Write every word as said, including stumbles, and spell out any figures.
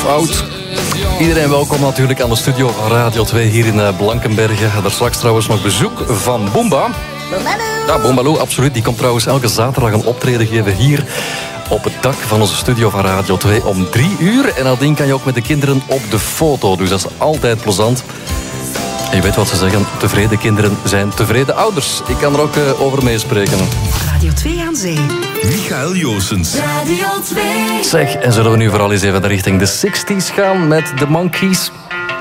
oud. Iedereen welkom natuurlijk aan de studio van Radio twee hier in Blankenberge. Daar straks trouwens nog bezoek van Boomba. Boombaloo. Ja, Boombaloo, absoluut. Die komt trouwens elke zaterdag een optreden geven hier op het dak van onze studio van Radio twee om drie uur. En nadien kan je ook met de kinderen op de foto. Dus dat is altijd plezant. En je weet wat ze zeggen, tevreden kinderen zijn tevreden ouders. Ik kan er ook uh, over meespreken. Radio twee aan zee. Michael Joosens. Radio twee. Zeg, en zullen we nu vooral eens even richting de zestig's gaan met de Monkees?